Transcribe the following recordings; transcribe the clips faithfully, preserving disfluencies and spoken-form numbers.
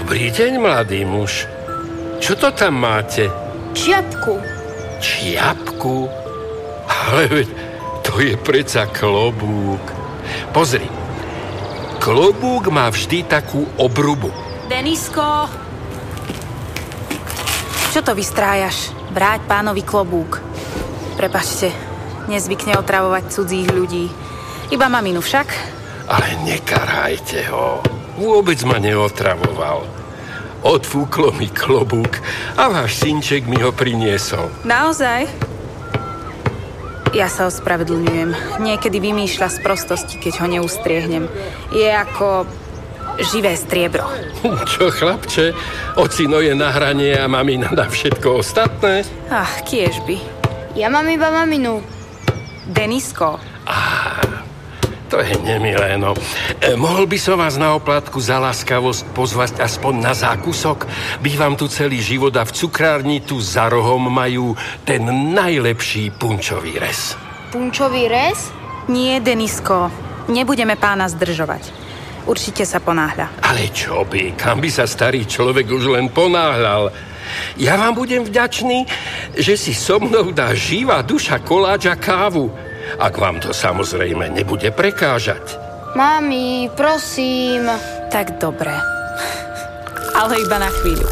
Dobrý deň, mladý muž. Čo to tam máte? Čiapku. Čiapku? Ale veď, to je predsa klobúk. Pozri, klobúk má vždy takú obrubu. Denisko! Čo to vystrájaš? Bráť pánovi klobúk. Prepačte, nezvykne otravovať cudzích ľudí. Iba maminu však. Ale nekarajte ho. Vôbec ma neotravoval. Odfúklo mi klobúk a váš synček mi ho priniesol. Naozaj? Ja sa ospravedlňujem. Niekedy vymýšľa sprostosti, keď ho neustriehnem. Je ako živé striebro. Čo, chlapče? Ocino je na hranie a mamina na všetko ostatné? Ach, kiež by. Ja mám iba maminu. Denisko. Á, to je nemilé, no. E, mohol by som vás na oplátku za láskavosť pozvať aspoň na zákusok? Bývam tu celý život a v cukrárni tu za rohom majú ten najlepší punčový rez. Punčový rez? Nie, Denisko. Nebudeme pána zdržovať. Určite sa ponáhľa. Ale čo by? Kam by sa starý človek už len ponáhľal? Ja vám budem vďačný, že si so mnou dá živá duša koláč a kávu. Ak vám to samozrejme nebude prekážať. Mami, prosím. Tak dobre. Ale iba na chvíľu.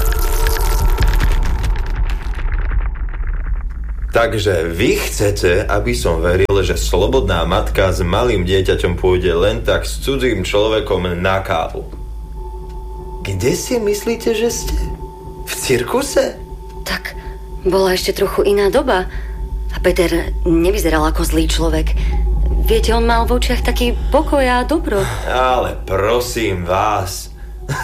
Takže vy chcete, aby som veril, že slobodná matka s malým dieťaťom pôjde len tak s cudzým človekom na kávu. Kde si myslíte, že ste? V cirkuse? Tak bola ešte trochu iná doba. A Peter nevyzeral ako zlý človek. Viete, on mal v očiach taký pokoj a dobro. Ale prosím vás.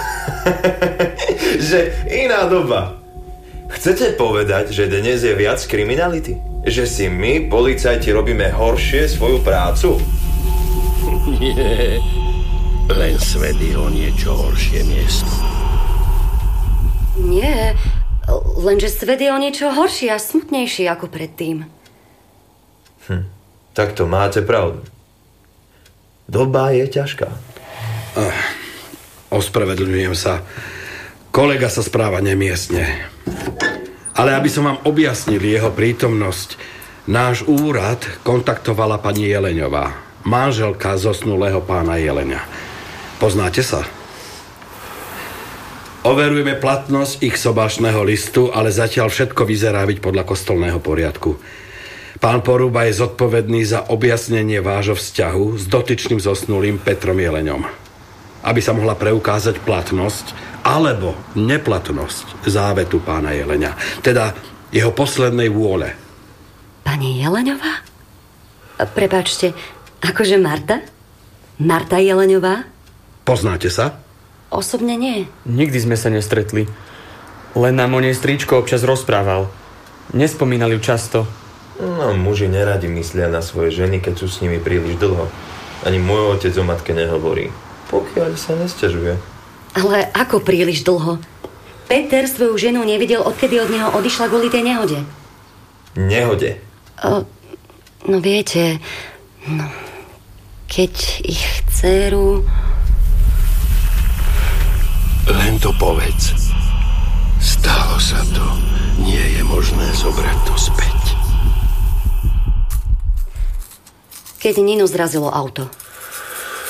Že iná doba. Chcete povedať, že dnes je viac kriminality? Že si my, policajti, robíme horšie svoju prácu? Nie, len svet je o niečo horšie miesto. Nie, lenže svet je o niečo horší a smutnejší ako predtým. Hm, tak to máte pravdu. Doba je ťažká. Uh, ospravedlňujem sa. Kolega sa správa nemiestne. Ale aby som vám objasnil jeho prítomnosť, náš úrad kontaktovala pani Jeleňová, manželka zosnulého pána Jeleňa. Poznáte sa? Overujeme platnosť ich sobášneho listu, ale zatiaľ všetko vyzerá byť podľa kostolného poriadku. Pán Poruba je zodpovedný za objasnenie vášho vzťahu s dotyčným zosnulým Petrom Jeleňom. Aby sa mohla preukázať platnosť alebo neplatnosť závetu pána Jeleňa. Teda jeho poslednej vôle. Pani Jeleňová? Prepáčte, akože Marta? Marta Jeleňová? Poznáte sa? Osobne nie. Nikdy sme sa nestretli. Len nám o nej strýčko občas rozprával. Nespomínali ju často. No, muži neradi myslia na svoje ženy, keď sú s nimi príliš dlho. Ani môj otec o matke nehovorí. Pokiaľ sa nesťažuje. Ale ako príliš dlho? Peter svoju ženu nevidel, odkedy od neho odišla kvôli tej nehode. Nehode? O, no viete, no, keď ich dcéru... Len to povedz. Stalo sa to. Nie je možné zobrať to späť. Keď Ninu zrazilo auto.